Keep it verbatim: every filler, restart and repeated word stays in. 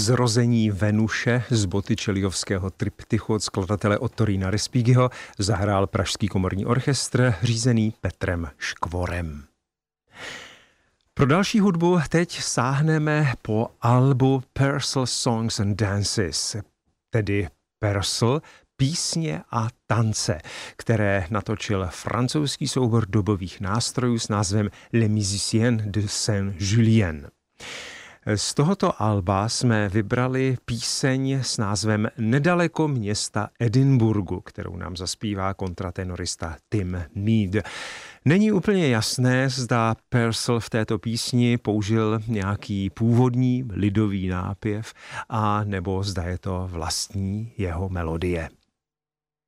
Zrození Venuše z Botticelliovského triptychu od skladatele Ottorina Respighiho zahrál Pražský komorní orchestr řízený Petrem Škvorem. Pro další hudbu teď sáhneme po albu Purcell Songs and Dances, tedy Purcell, písně a tance, které natočil francouzský soubor dobových nástrojů s názvem Les Musiciens de Saint-Julien. Z tohoto alba jsme vybrali píseň s názvem Nedaleko města Edinburgu, kterou nám zaspívá kontratenorista Tim Mead. Není úplně jasné, zda Purcell v této písni použil nějaký původní lidový nápěv a nebo zda je to vlastní jeho melodie.